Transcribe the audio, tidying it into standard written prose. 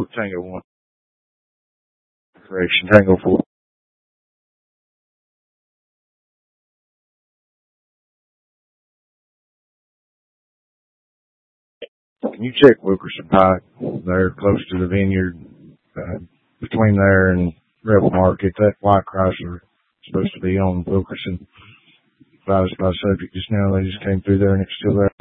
4 Tango 1. Correction, Tango 4. Can you check Wilkerson Pike? They're close to the vineyard, between there and Rebel Market. That white Chrysler is supposed to be on Wilkerson. Advised by subject just now. They just came through there and it's still there.